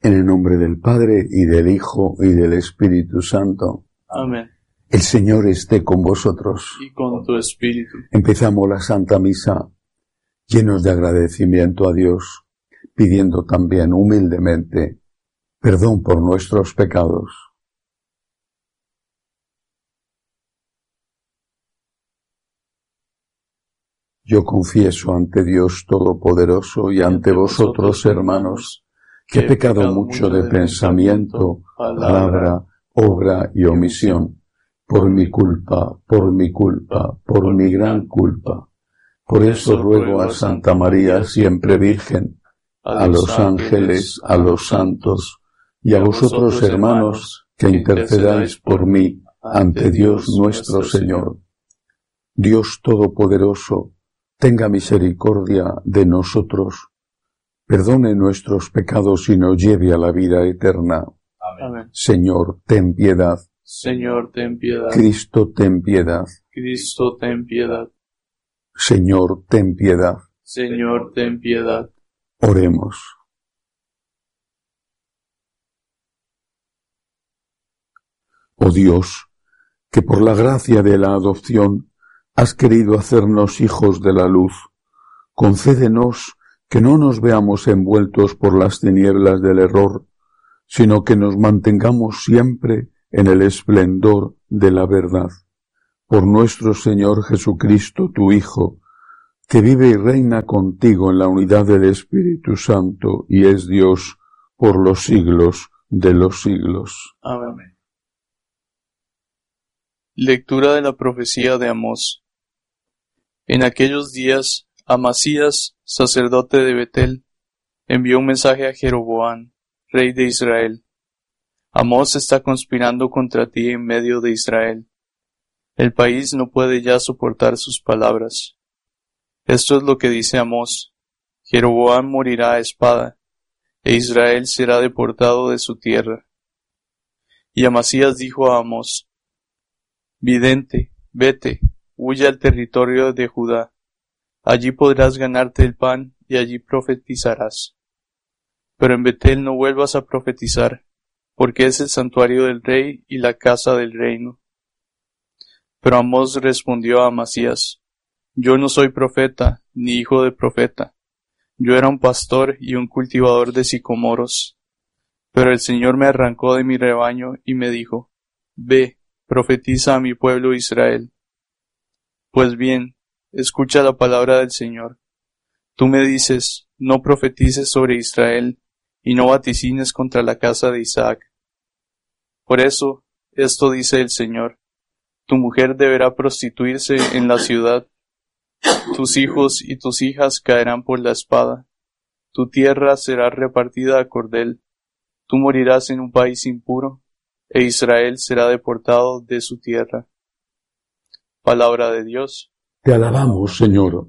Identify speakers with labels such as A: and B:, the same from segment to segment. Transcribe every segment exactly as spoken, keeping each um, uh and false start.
A: En el nombre del Padre, y del Hijo, y del Espíritu Santo.
B: Amén.
A: El Señor esté con vosotros.
B: Y con tu espíritu.
A: Empezamos la Santa Misa llenos de agradecimiento a Dios, pidiendo también humildemente perdón por nuestros pecados. Yo confieso ante Dios Todopoderoso y ante vosotros, hermanos, que he pecado mucho de pensamiento, palabra, obra y omisión, por mi culpa, por mi culpa, por mi gran culpa. Por eso ruego a Santa María, siempre Virgen, a los ángeles, a los santos, y a vosotros, hermanos, que intercedáis por mí ante Dios nuestro Señor. Dios Todopoderoso, tenga misericordia de nosotros, perdone nuestros pecados y nos lleve a la vida eterna.
B: Amén.
A: Señor, ten piedad.
B: Señor, ten piedad.
A: Cristo, ten piedad.
B: Cristo, ten piedad.
A: Señor, ten piedad.
B: Señor, ten piedad.
A: Oremos. Oh Dios, que por la gracia de la adopción has querido hacernos hijos de la luz, concédenos que no nos veamos envueltos por las tinieblas del error, sino que nos mantengamos siempre en el esplendor de la verdad. Por nuestro Señor Jesucristo, tu Hijo, que vive y reina contigo en la unidad del Espíritu Santo y es Dios por los siglos de los siglos.
B: Amén. Lectura de la profecía de Amós. En aquellos días, Amasías, sacerdote de Betel, envió un mensaje a Jeroboam, rey de Israel. Amós está conspirando contra ti en medio de Israel. El país no puede ya soportar sus palabras. Esto es lo que dice Amós: Jeroboam morirá a espada, e Israel será deportado de su tierra. Y Amasías dijo a Amós: Vidente, vete, huye al territorio de Judá. Allí podrás ganarte el pan y allí profetizarás. Pero en Betel no vuelvas a profetizar, porque es el santuario del rey y la casa del reino. Pero Amós respondió a Amasías: Yo no soy profeta, ni hijo de profeta. Yo era un pastor y un cultivador de sicomoros. Pero el Señor me arrancó de mi rebaño y me dijo: Ve, profetiza a mi pueblo Israel. Pues bien, escucha la palabra del Señor. Tú me dices: no profetices sobre Israel, y no vaticines contra la casa de Isaac. Por eso, esto dice el Señor: tu mujer deberá prostituirse en la ciudad, tus hijos y tus hijas caerán por la espada, tu tierra será repartida a cordel, tú morirás en un país impuro, e Israel será deportado de su tierra. Palabra de Dios.
A: Te alabamos, Señor.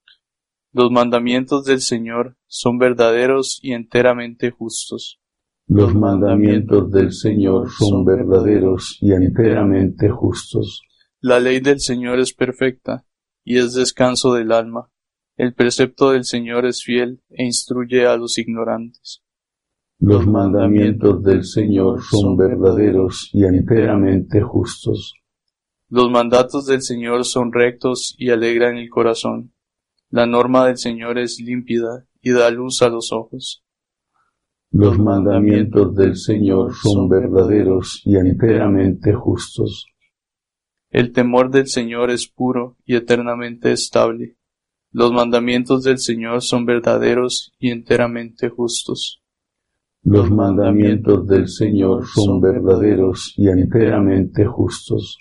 B: Los mandamientos del Señor son verdaderos y enteramente justos.
A: Los mandamientos del Señor son verdaderos y enteramente justos.
B: La ley del Señor es perfecta, y es descanso del alma. El precepto del Señor es fiel, e instruye a los ignorantes.
A: Los mandamientos del Señor son verdaderos y enteramente justos.
B: Los mandatos del Señor son rectos y alegran el corazón. La norma del Señor es límpida y da luz a los ojos.
A: Los mandamientos del Señor son verdaderos y enteramente justos.
B: El temor del Señor es puro y eternamente estable. Los mandamientos del Señor son verdaderos y enteramente justos.
A: Los mandamientos del Señor son verdaderos y enteramente justos.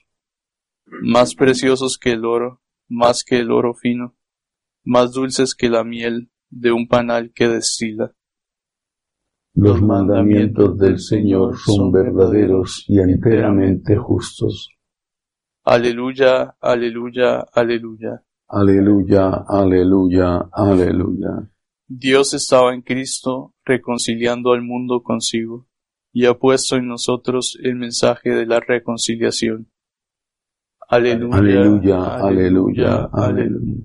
B: Más preciosos que el oro, más que el oro fino, más dulces que la miel de un panal que destila.
A: Los mandamientos del Señor son verdaderos y enteramente justos.
B: Aleluya, aleluya, aleluya.
A: Aleluya, aleluya, aleluya.
B: Dios estaba en Cristo reconciliando al mundo consigo, y ha puesto en nosotros el mensaje de la reconciliación. Aleluya,
A: aleluya, aleluya, aleluya.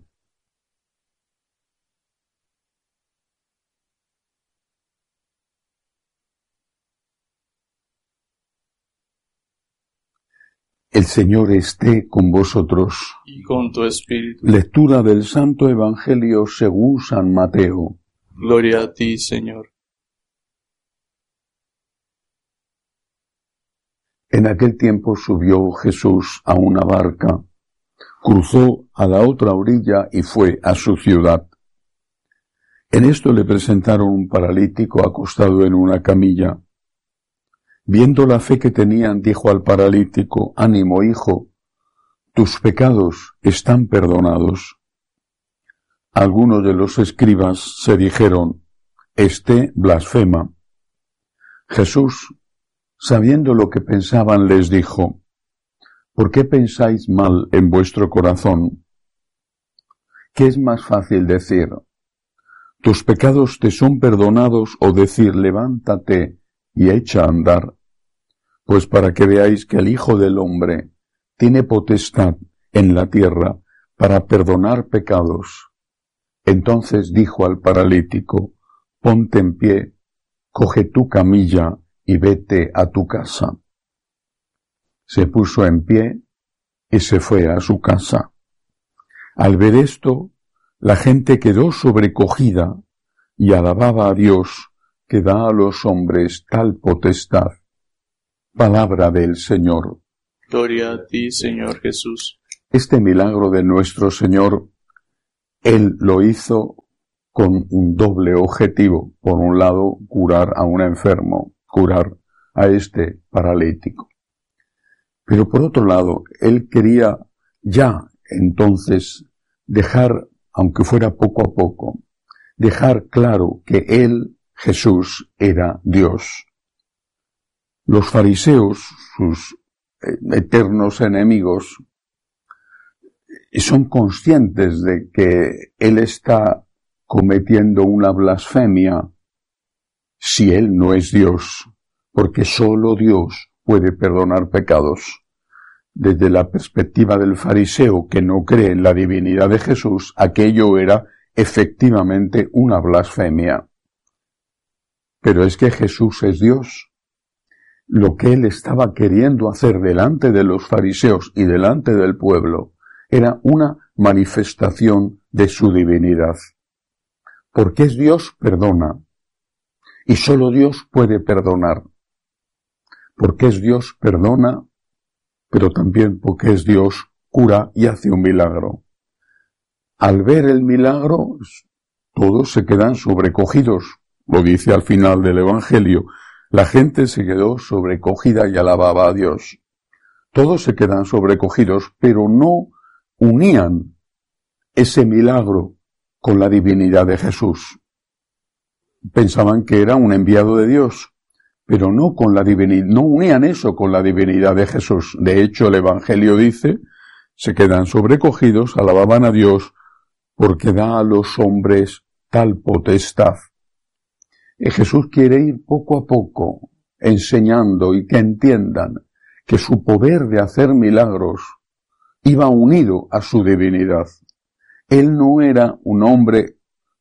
A: El Señor esté con vosotros.
B: Y con tu espíritu.
A: Lectura del Santo Evangelio según San Mateo.
B: Gloria a ti, Señor.
A: En aquel tiempo subió Jesús a una barca, cruzó a la otra orilla y fue a su ciudad. En esto le presentaron un paralítico acostado en una camilla. Viendo la fe que tenían, dijo al paralítico: «Ánimo, hijo, tus pecados están perdonados». Algunos de los escribas se dijeron: «Este blasfema». Jesús, sabiendo lo que pensaban, les dijo: «¿Por qué pensáis mal en vuestro corazón? ¿Qué es más fácil decir: tus pecados te son perdonados, o decir: levántate y echa a andar? Pues para que veáis que el Hijo del Hombre tiene potestad en la tierra para perdonar pecados». Entonces dijo al paralítico: «Ponte en pie, coge tu camilla y vete a tu casa». Se puso en pie y se fue a su casa. Al ver esto, la gente quedó sobrecogida y alababa a Dios, que da a los hombres tal potestad. Palabra del Señor.
B: Gloria a ti, Señor Jesús.
A: Este milagro de nuestro Señor, Él lo hizo con un doble objetivo. Por un lado, curar a un enfermo, curar a este paralítico. Pero por otro lado, Él quería ya entonces dejar, aunque fuera poco a poco, dejar claro que Él, Jesús, era Dios. Los fariseos, sus eternos enemigos, son conscientes de que Él está cometiendo una blasfemia si Él no es Dios, porque solo Dios puede perdonar pecados. Desde la perspectiva del fariseo que no cree en la divinidad de Jesús, aquello era efectivamente una blasfemia. Pero es que Jesús es Dios. Lo que Él estaba queriendo hacer delante de los fariseos y delante del pueblo era una manifestación de su divinidad. Porque es Dios, perdona. Y solo Dios puede perdonar. Porque es Dios, perdona, pero también porque es Dios, cura y hace un milagro. Al ver el milagro, todos se quedan sobrecogidos. Lo dice al final del Evangelio. La gente se quedó sobrecogida y alababa a Dios. Todos se quedan sobrecogidos, pero no unían ese milagro con la divinidad de Jesús. Pensaban que era un enviado de Dios, pero no con la divinidad, no unían eso con la divinidad de Jesús. De hecho, el Evangelio dice, se quedan sobrecogidos, alababan a Dios, porque da a los hombres tal potestad. Y Jesús quiere ir poco a poco enseñando y que entiendan que su poder de hacer milagros iba unido a su divinidad. Él no era un hombre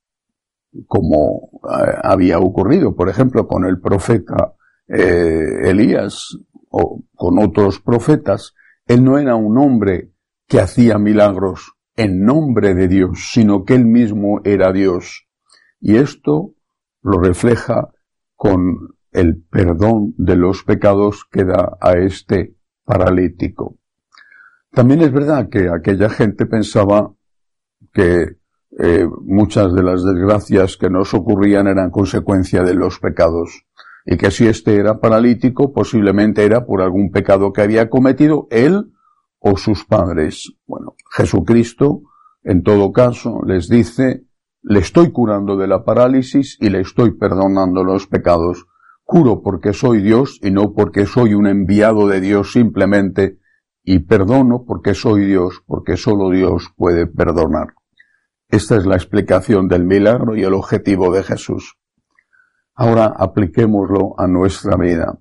A: como eh, había ocurrido, por ejemplo, con el profeta eh, Elías o con otros profetas. Él no era un hombre que hacía milagros en nombre de Dios, sino que él mismo era Dios. Y esto lo refleja con el perdón de los pecados que da a este paralítico. También es verdad que aquella gente pensaba que eh, muchas de las desgracias que nos ocurrían eran consecuencia de los pecados, y que si este era paralítico, posiblemente era por algún pecado que había cometido él o sus padres. Bueno, Jesucristo, en todo caso, les dice: le estoy curando de la parálisis y le estoy perdonando los pecados. Curo porque soy Dios y no porque soy un enviado de Dios simplemente, y perdono porque soy Dios, porque solo Dios puede perdonar. Esta es la explicación del milagro y el objetivo de Jesús. Ahora apliquémoslo a nuestra vida.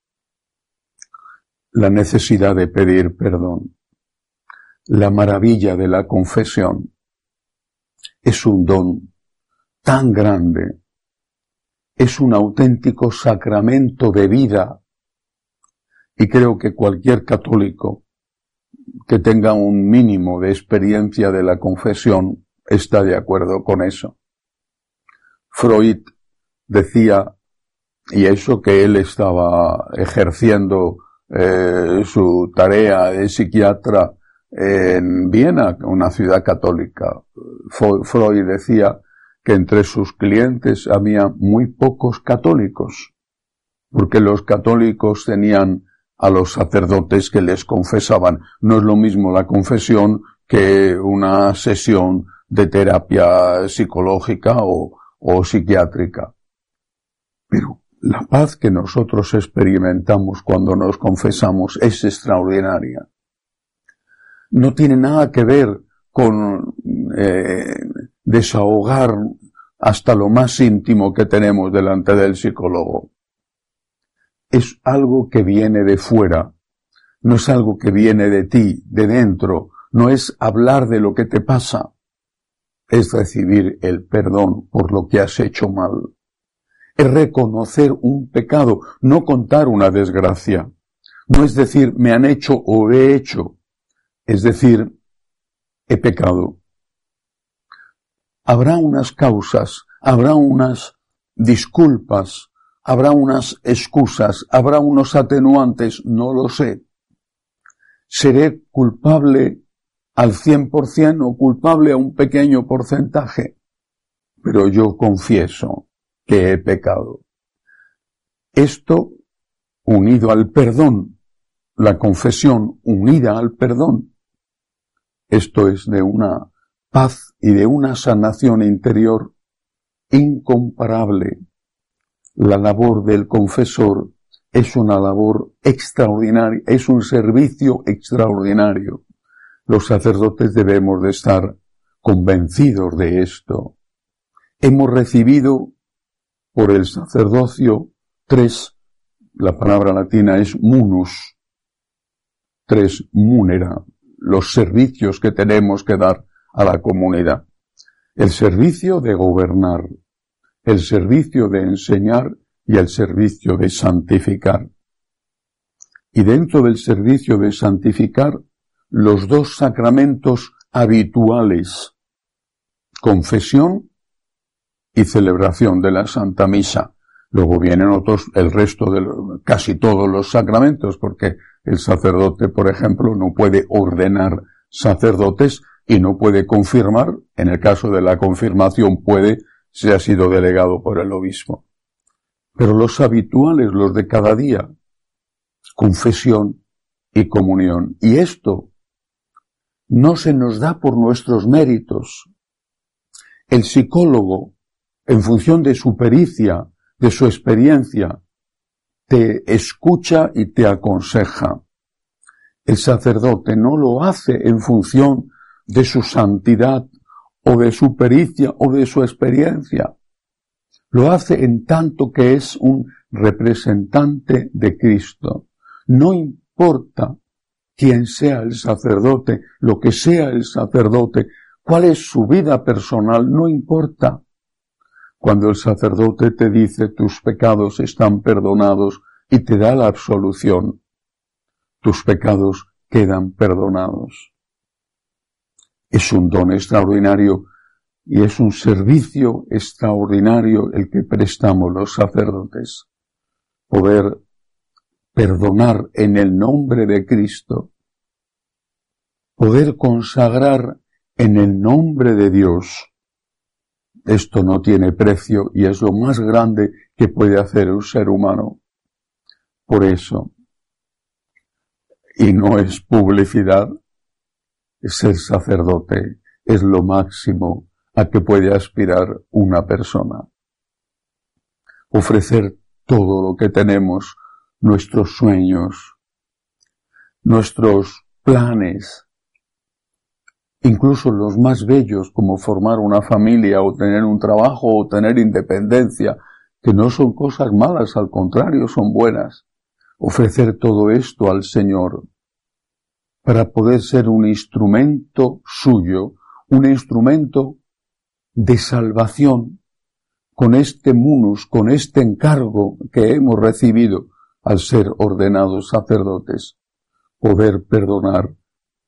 A: La necesidad de pedir perdón. La maravilla de la confesión. Es un don tan grande. Es un auténtico sacramento de vida. Y creo que cualquier católico que tenga un mínimo de experiencia de la confesión está de acuerdo con eso. Freud decía, y eso que él estaba ejerciendo eh, su tarea de psiquiatra en Viena, una ciudad católica. Freud decía que entre sus clientes había muy pocos católicos, porque los católicos tenían a los sacerdotes que les confesaban. No es lo mismo la confesión que una sesión de terapia psicológica o, o psiquiátrica. Pero la paz que nosotros experimentamos cuando nos confesamos es extraordinaria. No tiene nada que ver con eh, desahogar hasta lo más íntimo que tenemos delante del psicólogo. Es algo que viene de fuera, no es algo que viene de ti, de dentro, no es hablar de lo que te pasa, es recibir el perdón por lo que has hecho mal. Es reconocer un pecado, no contar una desgracia. No es decir, me han hecho o he hecho. Es decir, he pecado. Habrá unas causas, habrá unas disculpas, habrá unas excusas, habrá unos atenuantes, no lo sé. ¿Seré culpable al cien por ciento o culpable a un pequeño porcentaje? Pero yo confieso que he pecado. Esto, unido al perdón, la confesión unida al perdón, esto es de una paz y de una sanación interior incomparable. La labor del confesor es una labor extraordinaria, es un servicio extraordinario. Los sacerdotes debemos de estar convencidos de esto. Hemos recibido por el sacerdocio tres, la palabra latina es munus, tres munera, los servicios que tenemos que dar a la comunidad. El servicio de gobernar, el servicio de enseñar y el servicio de santificar. Y dentro del servicio de santificar, los dos sacramentos habituales, confesión y celebración de la Santa Misa. Luego vienen otros, el resto de los, casi todos los sacramentos, porque el sacerdote, por ejemplo, no puede ordenar sacerdotes y no puede confirmar. En el caso de la confirmación puede, si ha sido delegado por el obispo. Pero los habituales, los de cada día, confesión y comunión. Y esto no se nos da por nuestros méritos. El psicólogo, en función de su pericia, de su experiencia, te escucha y te aconseja. El sacerdote no lo hace en función de su santidad o de su pericia o de su experiencia. Lo hace en tanto que es un representante de Cristo. No importa quién sea el sacerdote, lo que sea el sacerdote, cuál es su vida personal, no importa. Cuando el sacerdote te dice tus pecados están perdonados y te da la absolución, tus pecados quedan perdonados. Es un don extraordinario y es un servicio extraordinario el que prestamos los sacerdotes. Poder perdonar en el nombre de Cristo, poder consagrar en el nombre de Dios. Esto no tiene precio y es lo más grande que puede hacer un ser humano. Por eso, y no es publicidad, ser sacerdote es lo máximo a que puede aspirar una persona. Ofrecer todo lo que tenemos, nuestros sueños, nuestros planes, incluso los más bellos como formar una familia o tener un trabajo o tener independencia, que no son cosas malas, al contrario, son buenas. Ofrecer todo esto al Señor para poder ser un instrumento suyo, un instrumento de salvación con este munus, con este encargo que hemos recibido al ser ordenados sacerdotes, poder perdonar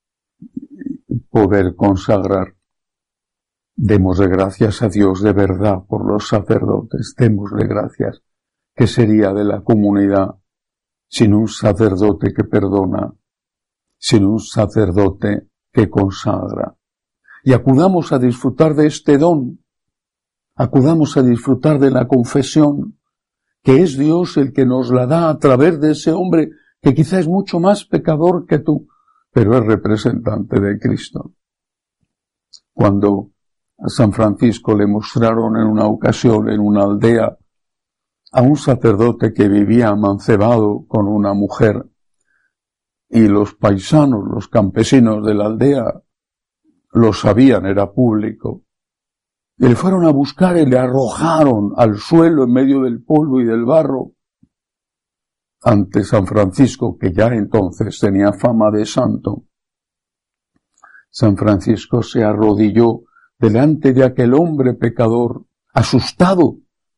A: poder consagrar. Démosle gracias a Dios de verdad por los sacerdotes, démosle gracias. ¿Qué sería de la comunidad sin un sacerdote que perdona, sin un sacerdote que consagra? Y acudamos a disfrutar de este don, acudamos a disfrutar de la confesión, que es Dios el que nos la da a través de ese hombre que quizá es mucho más pecador que tú, pero es representante de Cristo. Cuando a San Francisco le mostraron en una ocasión en una aldea a un sacerdote que vivía amancebado con una mujer, y los paisanos, los campesinos de la aldea, lo sabían, era público, y le fueron a buscar y le arrojaron al suelo en medio del polvo y del barro. Ante San Francisco, que ya entonces tenía fama de santo, San Francisco se arrodilló delante de aquel hombre pecador, asustado.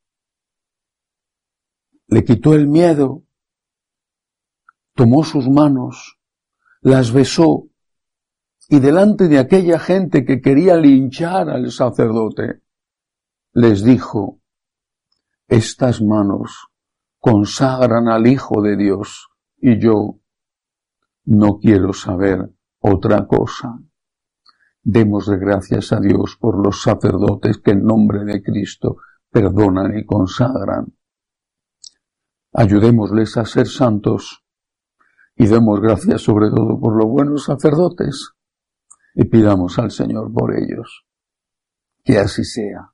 A: Le quitó el miedo, tomó sus manos, las besó, y delante de aquella gente que quería linchar al sacerdote, les dijo: estas manos consagran al Hijo de Dios, y yo no quiero saber otra cosa. Démosle gracias a Dios por los sacerdotes que en nombre de Cristo perdonan y consagran. Ayudémosles a ser santos y demos gracias sobre todo por los buenos sacerdotes y pidamos al Señor por ellos. Que así sea.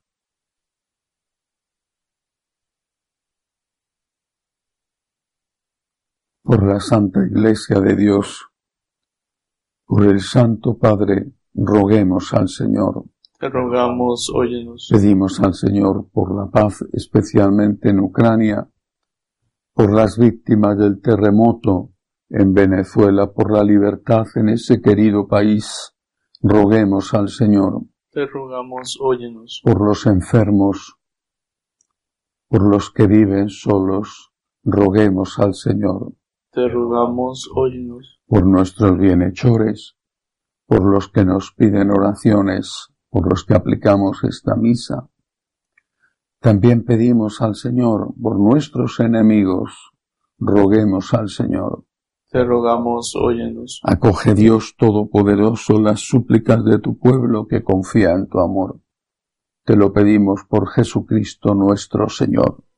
A: Por la Santa Iglesia de Dios, por el Santo Padre, roguemos al Señor.
B: Te rogamos, óyenos.
A: Pedimos al Señor por la paz, especialmente en Ucrania, por las víctimas del terremoto en Venezuela, por la libertad en ese querido país. Roguemos al Señor.
B: Te rogamos, óyenos.
A: Por los enfermos, por los que viven solos, roguemos al Señor.
B: Te rogamos, óyenos.
A: Por nuestros bienhechores, por los que nos piden oraciones, por los que aplicamos esta misa. También pedimos al Señor por nuestros enemigos, roguemos al Señor.
B: Te rogamos, óyenos.
A: Acoge, Dios Todopoderoso, las súplicas de tu pueblo que confía en tu amor. Te lo pedimos por Jesucristo nuestro Señor.